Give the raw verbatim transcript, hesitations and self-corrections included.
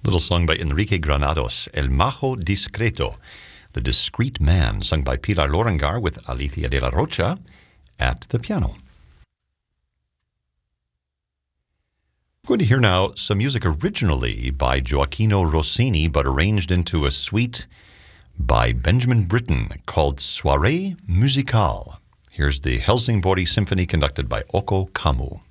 Little song by Enrique Granados, El Majo Discreto, The Discreet Man, sung by Pilar Lorengar with Alicia de la Rocha at the piano. We're going to hear now some music originally by Gioacchino Rossini, but arranged into a suite by Benjamin Britten called Soirée Musicale. Here's the Helsingborg Symphony conducted by Ocko Kammu.